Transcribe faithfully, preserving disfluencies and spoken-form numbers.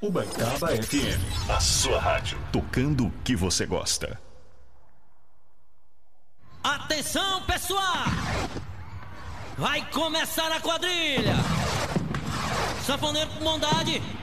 Ubaitaba F M, a sua rádio, tocando o que você gosta. Atenção, pessoal! Vai começar a quadrilha! Sanfoneiro com bondade,